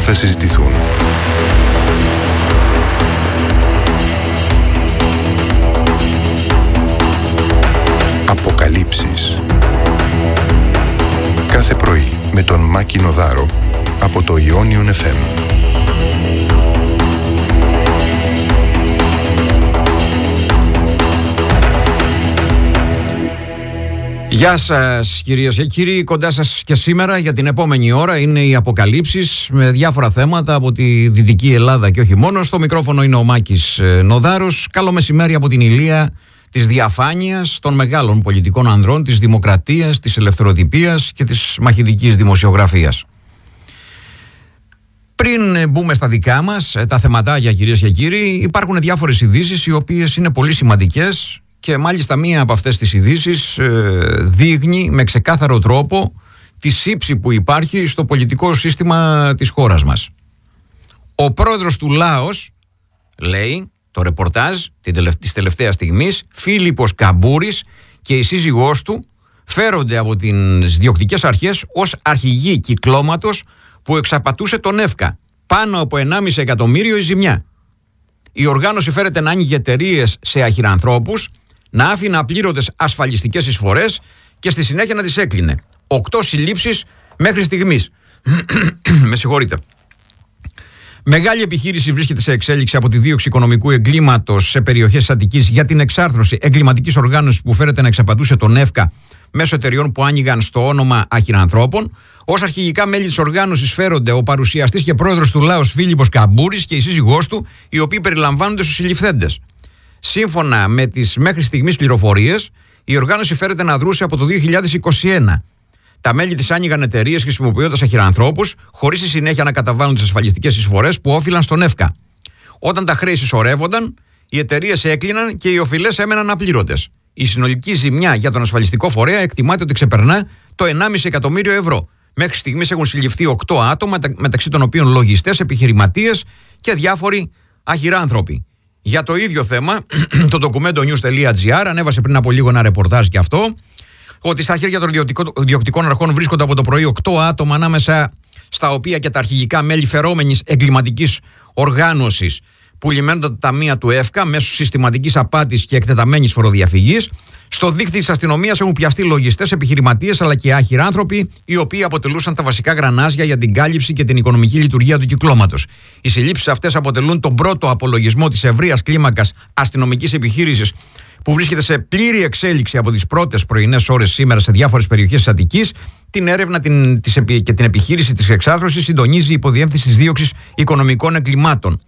θα συζητηθούν. Αποκαλύψεις. Κάθε πρωί με τον Μάκη Νοδάρο από το Ιόνιον FM. Γεια σας κυρίες και κύριοι, κοντά σας και σήμερα για την επόμενη ώρα είναι οι αποκαλύψεις με διάφορα θέματα από τη Δυτική Ελλάδα και όχι μόνο. Στο μικρόφωνο είναι ο Μάκης Νοδάρος. Καλό μεσημέρι από την ηλία της διαφάνειας, των μεγάλων πολιτικών ανδρών, της δημοκρατίας, της ελευθεροτυπίας και της μαχητικής δημοσιογραφίας. Πριν μπούμε στα δικά μας, τα θεματάκια κυρίες και κύριοι, υπάρχουν διάφορες ειδήσεις οι οποίες είναι πολύ σημαντικές. Και μάλιστα μία από αυτές τις ειδήσεις δείχνει με ξεκάθαρο τρόπο τη σύψη που υπάρχει στο πολιτικό σύστημα της χώρας μας. Ο πρόεδρος του Λάος, λέει το ρεπορτάζ της τελευταίας στιγμής, Φίλιππος Καμπούρης και η σύζυγός του φέρονται από τις διοκτικές αρχές ως αρχηγοί κυκλώματος που εξαπατούσε τον ΕΦΚΑ. Πάνω από 1,5 εκατομμύριο η ζημιά. Η οργάνωση φέρεται να άνοιγε εταιρείες σε αχυρανθρώπους, να άφηνε απλήρωτες ασφαλιστικές εισφορές και στη συνέχεια να τις έκλεινε. 8 συλλήψεις μέχρι στιγμής. Με συγχωρείτε. Μεγάλη επιχείρηση βρίσκεται σε εξέλιξη από τη δίωξη οικονομικού εγκλήματος σε περιοχές της Αττικής για την εξάρθρωση εγκληματικής οργάνωσης που φέρεται να εξαπατούσε τον ΕΦΚΑ μέσω εταιριών που άνοιγαν στο όνομα αχυρανθρώπων. Ως αρχηγικά μέλη της οργάνωσης φέρονται ο παρουσιαστής και πρόεδρος του Λάος Φίλιππος Καμπούρης και η σύζυγός του, οι οποίοι περιλαμβάνονται στους συλληφθέντες. Σύμφωνα με τις μέχρι στιγμής πληροφορίες, η οργάνωση φέρεται να δρούσε από το 2021. Τα μέλη της άνοιγαν εταιρείες χρησιμοποιώντας αχυρανθρώπους, χωρίς στη συνέχεια να καταβάλουν τις ασφαλιστικές εισφορές που όφυλαν στον ΕΦΚΑ. Όταν τα χρέη συσσωρεύονταν, οι εταιρείες έκλειναν και οι οφειλές έμεναν απλήρωτες. Η συνολική ζημιά για τον ασφαλιστικό φορέα εκτιμάται ότι ξεπερνά το 1,5 εκατομμύριο ευρώ. Μέχρι στιγμής έχουν συλληφθεί 8 άτομα, μεταξύ των οποίων λογιστές, επιχειρηματίες και διάφοροι αχυράνθρωποι. Για το ίδιο θέμα, το documentonews.gr ανέβασε πριν από λίγο ένα ρεπορτάζ και αυτό, ότι στα χέρια των διοκτικών αρχών βρίσκονται από το πρωί 8 άτομα, ανάμεσα στα οποία και τα αρχηγικά μέλη φερόμενης εγκληματικής οργάνωσης που λιμένονται τα ταμεία του ΕΦΚΑ μέσω συστηματικής απάτης και εκτεταμένης φοροδιαφυγής. Στο δίκτυο της αστυνομίας έχουν πιαστεί λογιστές, επιχειρηματίες αλλά και άχυράνθρωποι, οι οποίοι αποτελούσαν τα βασικά γρανάζια για την κάλυψη και την οικονομική λειτουργία του κυκλώματος. Οι συλλήψεις αυτές αποτελούν τον πρώτο απολογισμό της ευρείας κλίμακας αστυνομικής επιχείρησης που βρίσκεται σε πλήρη εξέλιξη από τις πρώτες πρωινές ώρες σήμερα σε διάφορες περιοχές της Αττικής. Την έρευνα και την επιχείρηση της εξάρθρωσης συντονίζει η υποδιεύθυνση της δίωξης οικονομικών εγκλημάτων.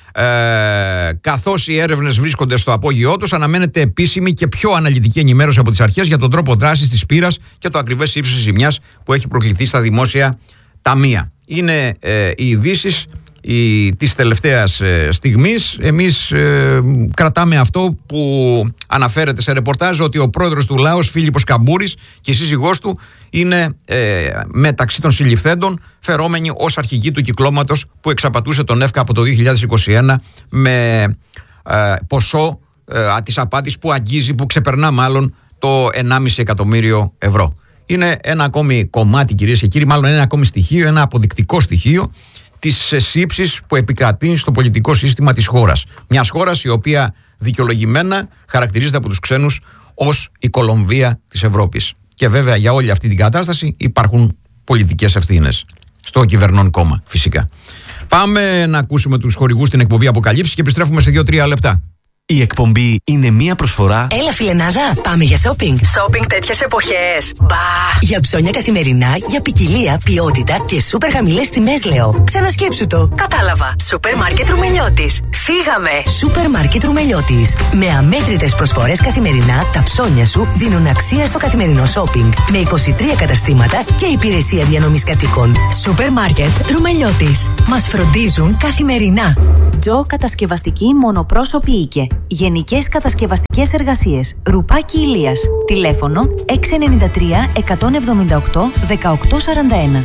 Καθώς οι έρευνες βρίσκονται στο απόγειό τους, αναμένεται επίσημη και πιο αναλυτική ενημέρωση από τις αρχές για τον τρόπο δράσης της πύρας και το ακριβές ύψος της ζημιάς που έχει προκληθεί στα δημόσια ταμεία. Είναι οι ειδήσεις της τελευταίας στιγμής. Εμείς κρατάμε αυτό που αναφέρεται σε ρεπορτάζ, ότι ο πρόεδρος του Λάος Φίλιππος Καμπούρης και η σύζυγός του είναι μεταξύ των συλληφθέντων, φερόμενοι ως αρχηγοί του κυκλώματος που εξαπατούσε τον ΕΦΚΑ από το 2021 με ποσό της απάτης που αγγίζει, που ξεπερνά μάλλον το 1,5 εκατομμύριο ευρώ. Είναι ένα ακόμη κομμάτι, κυρίες και κύριοι, μάλλον ένα ακόμη στοιχείο, ένα αποδεικτικό στοιχείο της σύψης που επικρατεί στο πολιτικό σύστημα της χώρας. Μιας χώρας η οποία δικαιολογημένα χαρακτηρίζεται από τους ξένους ως η Κολομβία της Ευρώπης. Και βέβαια για όλη αυτή την κατάσταση υπάρχουν πολιτικές ευθύνες στο κυβερνών κόμμα, φυσικά. Πάμε να ακούσουμε τους χορηγούς στην εκπομπή Αποκαλύψεις και επιστρέφουμε σε 2-3 λεπτά. Η εκπομπή είναι μία προσφορά. Έλα, φιλενάδα, πάμε για shopping. Shopping τέτοιες εποχές. Μπα! Για ψώνια καθημερινά, για ποικιλία, ποιότητα και σούπερ χαμηλές τιμές, λέω. Ξανασκέψου το. Κατάλαβα. Σούπερ μάρκετ Ρουμελιώτης. Φύγαμε. Σούπερ μάρκετ Ρουμελιώτης. Με αμέτρητες προσφορές καθημερινά, τα ψώνια σου δίνουν αξία στο καθημερινό shopping. Με 23 καταστήματα και υπηρεσία διανομής κατοίκων. Σούπερ μάρκετ Ρουμελιώτης. Μας φροντίζουν καθημερινά. Τζο Κατασκευαστική Μονοπρόσωπη Οίκε. Γενικές κατασκευαστικές εργασίες. Ρουπάκι Ηλίας. Τηλέφωνο 693 178 1841.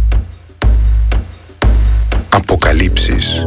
Αποκαλύψεις.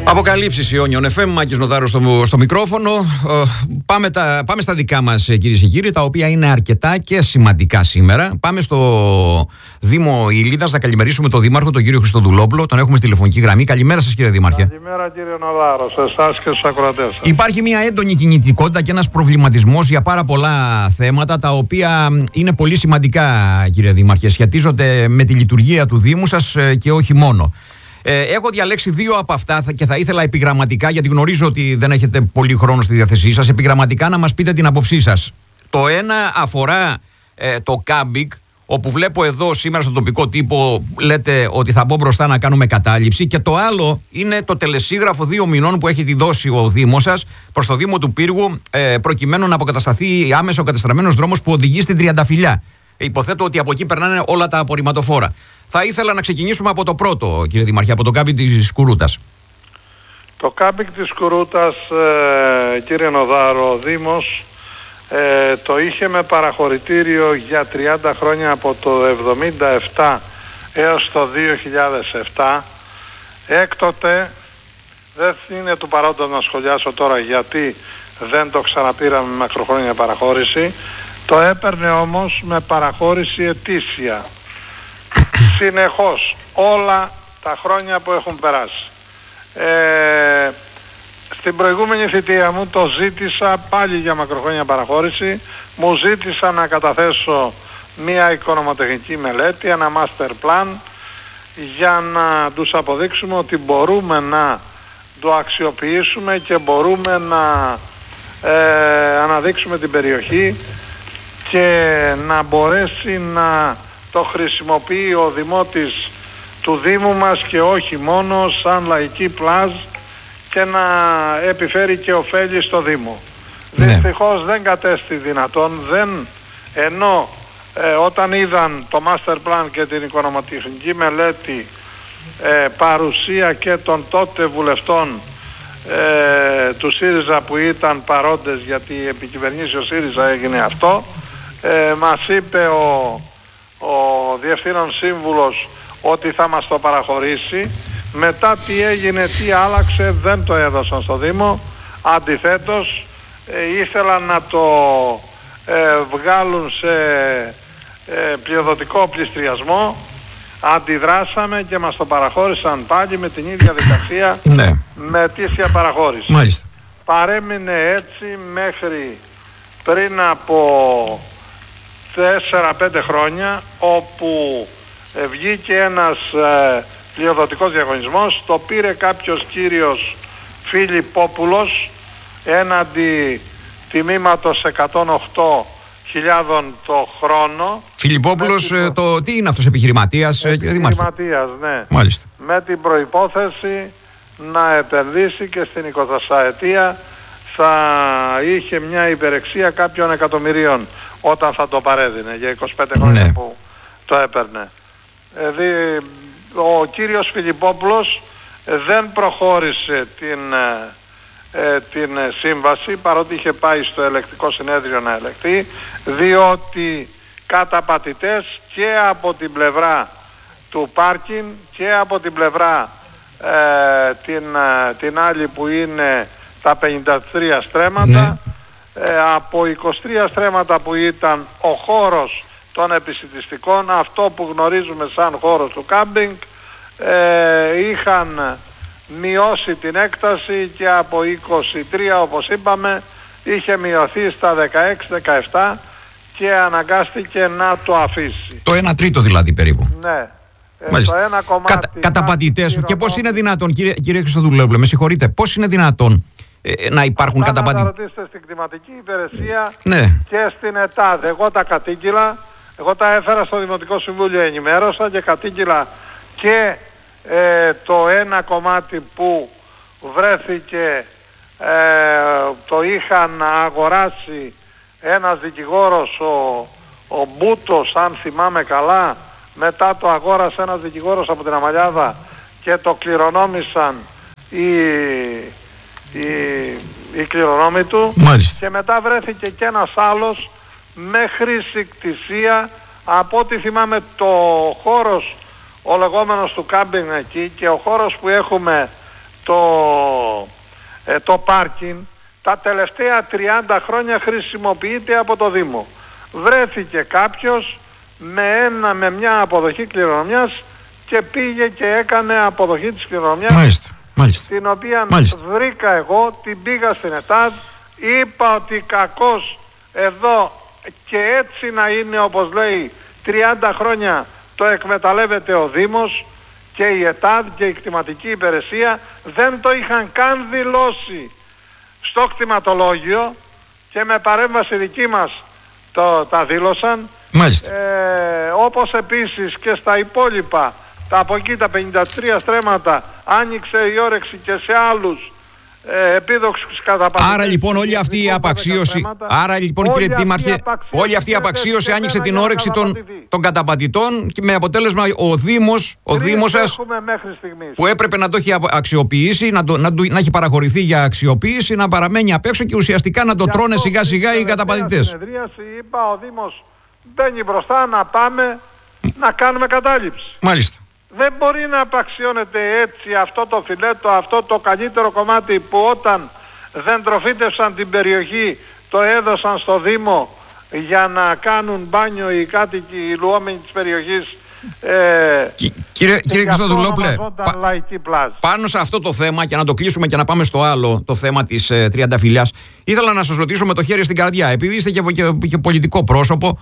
Αποκαλύψεις Ιόνιον FM, Μάκης Νοδάρος στο μικρόφωνο. Πάμε στα δικά μας, κυρίες και κύριοι, τα οποία είναι αρκετά και σημαντικά σήμερα. Πάμε στο Δήμο Ηλίδας να καλημερίσουμε τον Δήμαρχο, τον κύριο Χριστοδουλόπουλο. Τον έχουμε στη τηλεφωνική γραμμή. Καλημέρα σας, κύριε Δήμαρχε. Καλημέρα, κύριε Νοδάρο, σε εσάς και στους ακροατές σας. Υπάρχει μια έντονη κινητικότητα και ένας προβληματισμός για πάρα πολλά θέματα, τα οποία είναι πολύ σημαντικά, κύριε Δήμαρχε. Σχετίζονται με τη λειτουργία του Δήμου σας και όχι μόνο. Έχω διαλέξει δύο από αυτά και θα ήθελα επιγραμματικά, γιατί γνωρίζω ότι δεν έχετε πολύ χρόνο στη διάθεσή σας, επιγραμματικά να μας πείτε την άποψή σας. Το ένα αφορά το κάμπινγκ, όπου βλέπω εδώ σήμερα στο τοπικό τύπο λέτε ότι θα μπω μπροστά να κάνουμε κατάληψη, και το άλλο είναι το τελεσίγραφο 2 μηνών που έχει δώσει ο Δήμος σας προς το Δήμο του Πύργου, προκειμένου να αποκατασταθεί άμεσα ο κατεστραμμένος δρόμος που οδηγεί στην Τριανταφυλλιά. Υποθέτω ότι από εκεί περνάνε όλα τα απορριμματοφόρα. Θα ήθελα να ξεκινήσουμε από το πρώτο, κύριε Δήμαρχε, από το κάμπινγκ της Κουρούτας. Το κάμπινγκ της Κουρούτας, κύριε Νοδάρο, ο Δήμος το είχε με παραχωρητήριο για 30 χρόνια, από το 1977 έως το 2007. Έκτοτε, δεν είναι του παρόντος να σχολιάσω τώρα γιατί δεν το ξαναπήραμε με μακροχρόνια παραχώρηση. Το έπαιρνε όμως με παραχώρηση ετήσια. Συνεχώς, όλα τα χρόνια που έχουν περάσει. Στην προηγούμενη θητεία μου το ζήτησα πάλι για μακροχρόνια παραχώρηση. Μου ζήτησα να καταθέσω μια οικονομοτεχνική μελέτη, ένα master plan, για να τους αποδείξουμε ότι μπορούμε να το αξιοποιήσουμε και μπορούμε να αναδείξουμε την περιοχή και να μπορέσει να το χρησιμοποιεί ο δημότης του Δήμου μας και όχι μόνο σαν λαϊκή πλάζ, και να επιφέρει και ωφέλη στο Δήμο. Ναι. Δυστυχώς δεν κατέστη δυνατόν, ενώ όταν είδαν το master plan και την οικονομοτεχνική μελέτη, παρουσία και των τότε βουλευτών του ΣΥΡΙΖΑ που ήταν παρόντες, γιατί επικυβερνήσει ο ΣΥΡΙΖΑ έγινε αυτό, μας είπε ο Διευθύνων Σύμβουλος ότι θα μας το παραχωρήσει. Μετά τι έγινε, τι άλλαξε, δεν το έδωσαν στο Δήμο. Αντιθέτως ήθελαν να το βγάλουν σε πλειοδοτικό πληστριασμό. Αντιδράσαμε και μας το παραχώρησαν πάλι με την ίδια δικασία, ναι, με αιτήσια παραχώρηση. Μάλιστα. Παρέμεινε έτσι μέχρι πριν από 4-5 χρόνια, όπου βγήκε ένας πλειοδοτικός διαγωνισμός. Το πήρε κάποιος κύριος Φιλιππόπουλος έναντι τιμήματος 108.000 το χρόνο. Φιλιππόπουλος, τι είναι αυτός, επιχειρηματίας, κύριε Δήμαρχε? Επιχειρηματίας, ναι. Μάλιστα. Με την προϋπόθεση να επενδύσει και στην 20ετία θα είχε μια υπερεξία κάποιων εκατομμυρίων όταν θα το παρέδινε, για 25 χρόνια, ναι, που το έπαιρνε. Ο κύριος Φιλιππόπουλος δεν προχώρησε την σύμβαση, παρότι είχε πάει στο ελεκτικό συνέδριο να ελεγχθεί, διότι καταπατητές και από την πλευρά του πάρκιν και από την πλευρά την άλλη που είναι τα 53 στρέμματα, ναι, από 23 στρέμματα που ήταν ο χώρος των επισιτιστικών, αυτό που γνωρίζουμε σαν χώρος του κάμπινγκ, είχαν μειώσει την έκταση και από 23, όπως είπαμε, είχε μειωθεί στα 16-17 και αναγκάστηκε να το αφήσει. Το 1/3 δηλαδή περίπου. Ναι. Το ένα κομμάτι... Καταπατητές. Και πώς είναι δυνατόν, κύριε Χριστοδουλόπουλο, με συγχωρείτε, πώς είναι δυνατόν να υπάρχουν καταπατητές? Να ρωτήσετε στην κτηματική υπηρεσία, ναι, και στην ΕΤΑΔ. Εγώ τα κατήγγυλα, εγώ τα έφερα στο Δημοτικό Συμβούλιο, ενημέρωσα και κατήγγυλα και το ένα κομμάτι που βρέθηκε, το είχαν αγοράσει ένας δικηγόρος, ο Μπούτος, αν θυμάμαι καλά. Μετά το αγόρασε ένας δικηγόρος από την Αμαλιάδα και το κληρονόμησαν οι κληρονόμοι του. Μάλιστα. Και μετά βρέθηκε και ένας άλλος με χρήση κτησία. Από ό,τι θυμάμαι, το χώρος ο λεγόμενος του κάμπινγκ εκεί και ο χώρος που έχουμε το πάρκινγκ τα τελευταία 30 χρόνια χρησιμοποιείται από το Δήμο. Βρέθηκε κάποιος με μια αποδοχή κληρονομιάς και πήγε και έκανε αποδοχή της κληρονομιάς. Μάλιστα. Την οποία βρήκα εγώ, την πήγα στην ΕΤΑΔ, είπα ότι κακώς εδώ και έτσι να είναι, όπως λέει, 30 χρόνια το εκμεταλλεύεται ο Δήμος και η ΕΤΑΔ και η κτηματική υπηρεσία, δεν το είχαν καν δηλώσει στο κτηματολόγιο και με παρέμβαση δική μας τα δήλωσαν. Μάλιστα. Όπως επίσης και στα υπόλοιπα, από εκεί τα 53 στρέμματα άνοιξε η όρεξη και σε άλλους επίδοξους καταπατητές. Άρα λοιπόν όλη αυτή η απαξίωση, κύριε Δήμαρχε, όλη αυτή η απαξίωση άνοιξε την όρεξη των καταπατητών και με αποτέλεσμα ο Δήμος σας που έπρεπε να το έχει αξιοποιήσει, να έχει παραχωρηθεί για αξιοποίηση, να παραμένει απ' έξω και ουσιαστικά να το τρώνε σιγά σιγά οι καταπατητές. Στην συνεδρίαση είπα ο Δήμος μπαίνει μπροστά να πάμε να κάνουμε κατάληψη. Μάλιστα. Δεν μπορεί να απαξιώνεται έτσι αυτό το φιλέτο, αυτό το καλύτερο κομμάτι που όταν δεν τροφίτευσαν την περιοχή το έδωσαν στο Δήμο για να κάνουν μπάνιο οι κάτοικοι, οι λουόμενοι της περιοχής. Κύριε Χριστοδουλόπουλε, πάνω σε αυτό το θέμα και να το κλείσουμε και να πάμε στο άλλο, το θέμα της Τριανταφυλλιάς, ήθελα να σας ρωτήσω με το χέρι στην καρδιά, επειδή είστε και πολιτικό πρόσωπο,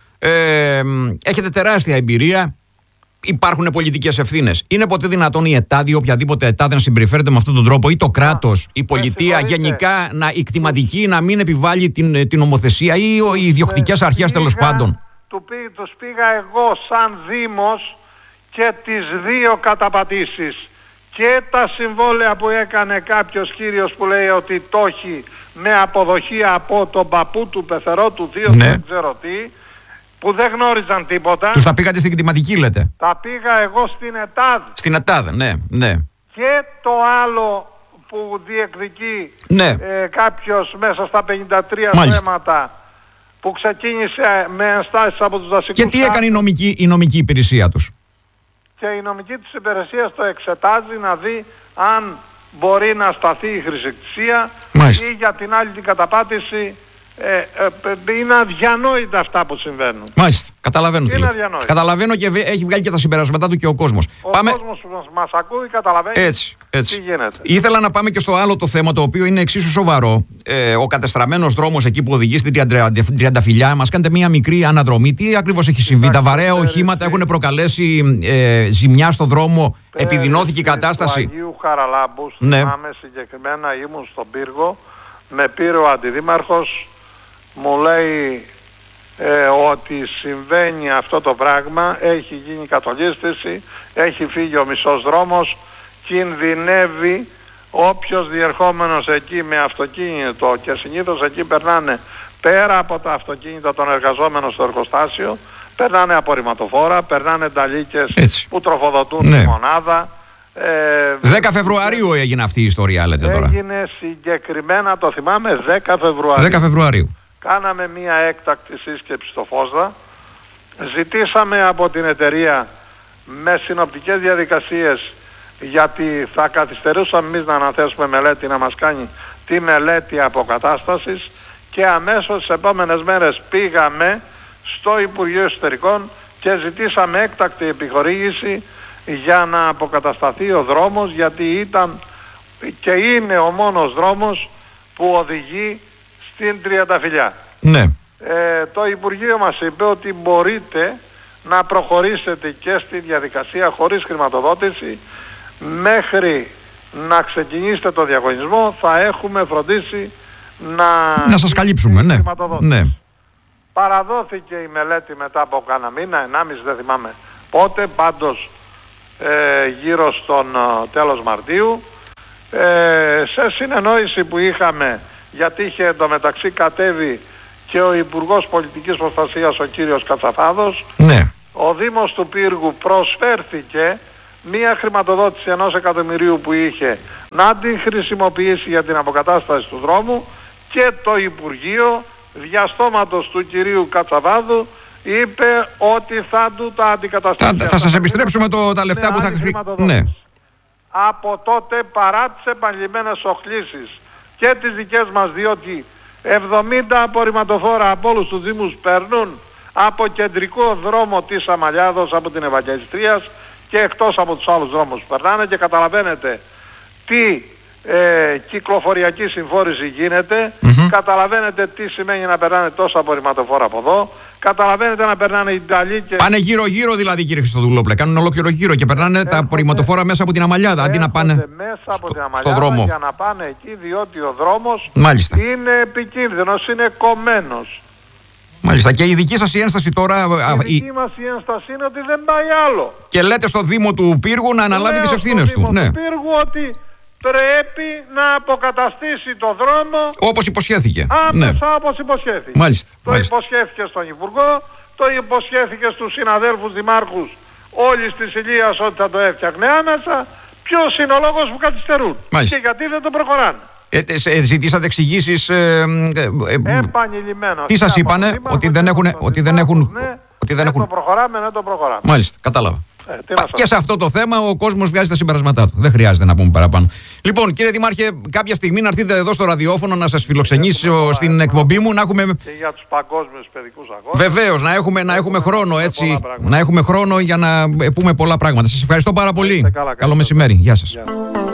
έχετε τεράστια εμπειρία, υπάρχουν πολιτικές ευθύνες. Είναι ποτέ δυνατόν η ΕΤΑΔ ή οποιαδήποτε ΕΤΑΔ να συμπεριφέρεται με αυτόν τον τρόπο, ή το κράτος, η πολιτεία, γενικά η κτηματική να μην επιβάλλει την νομοθεσία ή οι ιδιοκτικές αρχές τέλος πάντων? Τους πήγα εγώ σαν Δήμος και τις δύο καταπατήσεις και τα συμβόλαια που έκανε κάποιος κύριος που λέει ότι το έχει με αποδοχή από τον παππού του, πεθερό του, δεν ξέρω τι, που δεν γνώριζαν τίποτα. Τους τα πήγατε στην κτηματική, λέτε? Τα πήγα εγώ στην ΕΤΑΔ. Στην ΕΤΑΔ, ναι. Και το άλλο που διεκδικεί κάποιος μέσα στα 53 θέματα που ξεκίνησε με ενστάσεις από τους δασικούς. Και τι έκανε η νομική υπηρεσία τους? Και η νομική της υπηρεσία το εξετάζει να δει αν μπορεί να σταθεί η χρησικτησία ή για την άλλη την καταπάτηση. Είναι αδιανόητα αυτά που συμβαίνουν. Μάλιστα, καταλαβαίνω και έχει βγάλει και τα συμπεράσματά του και ο κόσμος. Κόσμος που μας ακούει καταλαβαίνει τι γίνεται. Ήθελα να πάμε και στο άλλο το θέμα, το οποίο είναι εξίσου σοβαρό. Ο κατεστραμμένος δρόμος εκεί που οδηγεί στην Τριανταφυλλιά, μας κάνετε μία μικρή αναδρομή. Τι ακριβώς έχει συμβεί? Τα βαρέα οχήματα έχουν προκαλέσει ζημιά στο δρόμο, επιδεινώθηκε η κατάσταση? Του Αγίου Χαραλάμπου, θυμάμαι συγκεκριμένα, ήμουν στον πύργο, με πήρε ο αντιδήμαρχος, μου λέει ότι συμβαίνει αυτό το πράγμα, έχει γίνει κατολίσθηση, έχει φύγει ο μισός δρόμος, κινδυνεύει όποιος διερχόμενος εκεί με αυτοκίνητο, και συνήθως εκεί περνάνε πέρα από τα αυτοκίνητα των εργαζόμενων στο εργοστάσιο, περνάνε απορριμματοφόρα, περνάνε νταλίκες που τροφοδοτούν τη μονάδα. 10 Φεβρουαρίου έγινε αυτή η ιστορία, λέτε τώρα? Έγινε συγκεκριμένα, το θυμάμαι, 10 Φεβρουαρίου. 10 Φεβρουαρίου. Κάναμε μία έκτακτη σύσκεψη στο Φόσδα. Ζητήσαμε από την εταιρεία με συνοπτικές διαδικασίες, γιατί θα καθυστερούσαμε εμείς να αναθέσουμε μελέτη, να μας κάνει τη μελέτη αποκατάστασης, και αμέσως τις επόμενες μέρες πήγαμε στο Υπουργείο Εσωτερικών και ζητήσαμε έκτακτη επιχορήγηση για να αποκατασταθεί ο δρόμος, γιατί ήταν και είναι ο μόνος δρόμος που οδηγεί στην Τριανταφυλλιά. Ναι. Το Υπουργείο μας είπε ότι μπορείτε να προχωρήσετε και στη διαδικασία χωρίς χρηματοδότηση, μέχρι να ξεκινήσετε το διαγωνισμό θα έχουμε φροντίσει να σας καλύψουμε. Ναι. Παραδόθηκε η μελέτη μετά από κάνα μήνα, 1,5 δεν θυμάμαι πότε, πάντως γύρω στον τέλος Μαρτίου, σε συνεννόηση που είχαμε, γιατί είχε εντωμεταξύ κατέβει και ο Υπουργός Πολιτικής Προστασίας ο κύριος Κατσαφάδος. Ο Δήμος του Πύργου προσφέρθηκε μία χρηματοδότηση 1 εκατομμυρίου που είχε να την χρησιμοποιήσει για την αποκατάσταση του δρόμου, και το Υπουργείο διαστόματος του κυρίου Κατσαβάδου είπε ότι θα του τα αντικαταστήσει. Θα σας επιστρέψουμε τα λεφτά που θα χρειαστεί. Ναι. από τότε, παρά τις επανειλημμένες οχλήσεις και τις δικές μας, διότι 70 απορριμματοφόρα από όλους τους δήμους περνούν από κεντρικό δρόμο της Αμαλιάδος, από την Ευαγγελιστρίας και εκτός από τους άλλους δρόμους που περνάνε, και καταλαβαίνετε τι κυκλοφοριακή συμφόρηση γίνεται, καταλαβαίνετε τι σημαίνει να περνάνε τόσα απορριμματοφόρα από εδώ, καταλαβαίνετε να περνάνε οι Ιταλοί και... Πάνε γύρω-γύρω δηλαδή, κύριε Χριστοδουλόπουλε, κάνουν ολόκληρο γύρο και περνάνε τα απορριμματοφόρα μέσα από την Αμαλιάδα, αντί να πάνε μέσα από την Αμαλιάδα στο δρόμο. Για να πάνε εκεί, διότι ο δρόμος Μάλιστα. είναι επικίνδυνος, είναι κομμένος. Μάλιστα. Και η δική σας η ένσταση τώρα... Η δική μας η ένσταση είναι ότι δεν πάει άλλο. Και λέτε στο Δήμο του Πύργου να αναλάβει τις ευθύνες του. Λέω στο Ναι. Δήμο του Πύργου ότι πρέπει να αποκαταστήσει το δρόμο Όπως υποσχέθηκε. άμεσα, Ναι. όπως υποσχέθηκε. Μάλιστα. Το Μάλιστα. υποσχέθηκε στον Υπουργό, το υποσχέθηκε στους συναδέλφους δημάρχους όλης της Ηλίας ότι θα το έφτιαχνε άμεσα. Ποιος είναι ο λόγος που καθυστερούν? Μάλιστα. Και γιατί δεν το προχωράνε? Ζητήσατε εξηγήσεις Επανειλημμένος. τι σας είπανε? Ότι δεν έχουν... Ναι, το προχωράμε, δεν το προχωράμε. Μάλιστα, κατάλαβα. Τι να Και σας σε αυτό το θέμα ο κόσμος βγάζει τα συμπερασματά του. Δεν χρειάζεται να πούμε παραπάνω. Λοιπόν, κύριε Δημάρχε, κάποια στιγμή να έρθετε εδώ στο ραδιόφωνο να σας φιλοξενήσω στην εκπομπή μου, να έχουμε... Και για τους παγκόσμιους παιδικούς αγώνες. Βεβαίως, να έχουμε χρόνο έτσι. Να έχουμε χρόνο για να πούμε πολλά πράγματα. Σας ευχαριστώ πάρα πολύ. Καλά, Καλό μεσημέρι. Γεια σας. Γεια.